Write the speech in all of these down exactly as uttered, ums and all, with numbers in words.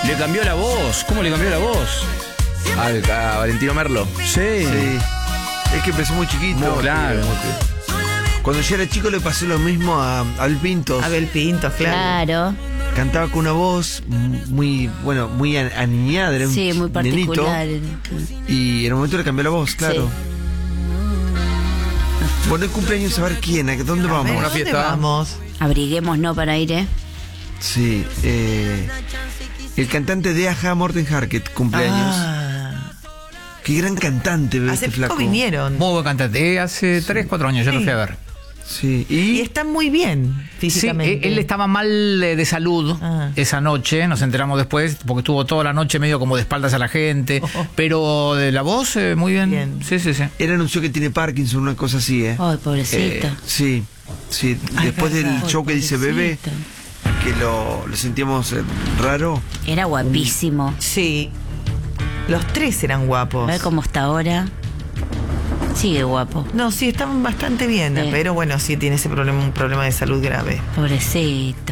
Le cambió la voz. ¿Cómo le cambió la voz? Al, a Valentino Merlo. Sí. Sí. Es que empezó muy chiquito. Muy claro. Cuando yo era chico le pasé lo mismo a Abel Pintos. Abel Pintos, claro. Claro. Cantaba con una voz muy, bueno, muy a- aniñada, era un Sí, muy nenito, particular. y en un momento le cambió la voz, claro. Bueno, el cumpleaños, a ver quién, ¿a dónde A vamos? ver, una ¿dónde fiesta. vamos? Abriguémonos para ir, ¿eh? Sí, eh, el cantante de Aja, Morten Harket, cumpleaños. Ah, Qué gran cantante, ¿ves? hace Este poco flaco. vinieron. Muy buen cantante. Eh, hace tres, cuatro años yo lo Sí. fui a ver. Sí, Y y está muy bien Sí, físicamente. él él estaba mal eh, de salud Ah. esa noche, nos enteramos después, porque estuvo toda la noche medio como de espaldas a la gente, Oh. pero de la voz, eh, muy bien. Bien. Sí, sí, sí. él anunció que tiene Parkinson, una cosa así, ¿eh? Ay, pobrecito. Eh, sí, sí. Después del Ay, show que dice Bebe, pobrecito. que lo, lo sentíamos eh, raro. Era guapísimo. Sí. Los tres eran A guapos. ver cómo está ahora. Sigue guapo. No, sí, están bastante bien, Sí. pero bueno, sí tiene ese problema, un problema de salud grave. Pobrecito.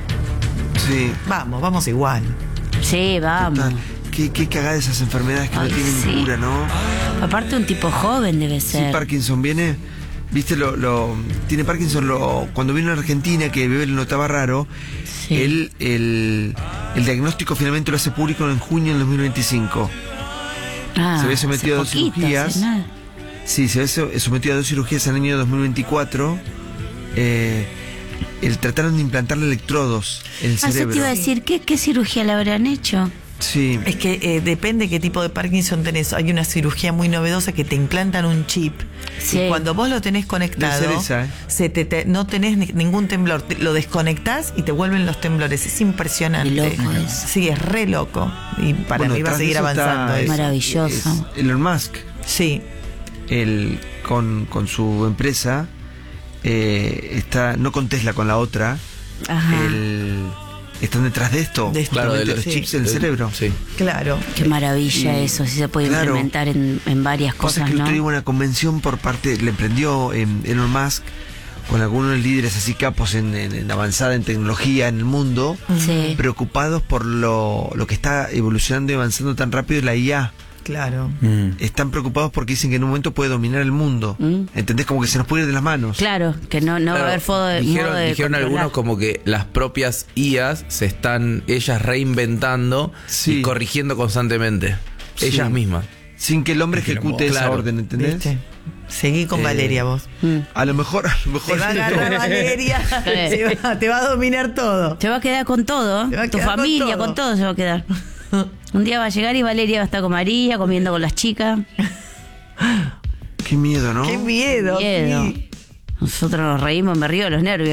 Sí. Vamos, vamos igual. Sí, vamos. Total. Qué, qué cagada esas enfermedades que Ay, no tienen sí. cura, ¿no? Aparte un tipo joven debe Sí, ser. Parkinson viene, viste, lo, lo tiene Parkinson lo, cuando vino a Argentina, que Bebe lo notaba raro, Sí. él, el, el diagnóstico finalmente lo hace público en junio del dos mil veinticinco. Ah, se había sometido a dos hace poquito, cirugías. hace nada. Sí, se había so- sometido a dos cirugías en el año dos mil veinticuatro. Eh, el, trataron de implantarle electrodos en el Ah, eso cerebro. te iba a decir, ¿qué, qué cirugía le habrán hecho? Sí, Es que eh, depende qué tipo de Parkinson tenés. Hay una cirugía muy novedosa que te implantan un chip. Sí. Y cuando vos lo tenés conectado, Debe ser esa, ¿eh? se te, te- no tenés ni- ningún temblor. Te- lo desconectás y te vuelven los temblores. Es impresionante. Qué loco eso. Sí, es re loco. Y para Bueno, mí va a detrás de seguir eso está- avanzando. es- eso. Maravilloso. es Elon Musk. Sí. Él con, con su empresa eh, está, no con Tesla, con la otra. Ajá. el- están detrás de esto, De esto, claro, de de los sí. chips en el cerebro. Sí. Claro. Qué maravilla Y- eso, si se puede claro. implementar en, en varias Pasa cosas, que el ¿no? otro día hubo una convención por parte, le emprendió eh, Elon Musk con algunos líderes así capos en, en- en avanzada en tecnología en el mundo, Sí. preocupados por lo, lo que está evolucionando y avanzando tan rápido la I A. Claro. Están preocupados porque dicen que en un momento puede dominar el mundo. Mm. ¿Entendés? Como que se nos puede ir de las manos. Claro, que no, no va a Claro, haber fodo de, dijeron modo de dijeron controlar. algunos como que las propias I As se están ellas reinventando Sí. y corrigiendo constantemente. Sí. Ellas mismas. Sin que el hombre ejecute esa Claro. orden, ¿entendés? ¿Viste? Seguí con Eh, Valeria vos. Mm. A lo mejor, a lo Te mejor. va a agarrar Valeria. te, va, te va a dominar todo. Se va a quedar con todo, Se va a tu quedar con familia, todo. con todo. se va a quedar. Un día va a llegar y Valeria va a estar con María, comiendo con las chicas. Qué miedo, ¿no? Qué miedo. Miedo. sí. Nosotros nos reímos, me río de los nervios.